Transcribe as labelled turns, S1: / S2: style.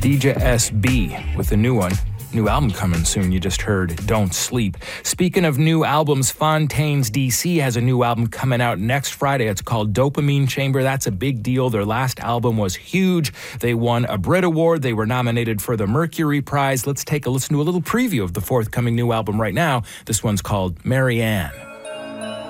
S1: DJ SB with a new one. New album coming soon. You just heard Don't Sleep. Speaking of new albums, Fontaines DC has a new album coming out next Friday. It's called Dopamine Chamber. That's a big deal. Their last album was huge. They won a Brit Award. They were nominated for the Mercury Prize. Let's take a listen to a little preview of the forthcoming new album right now. This one's called Marianne.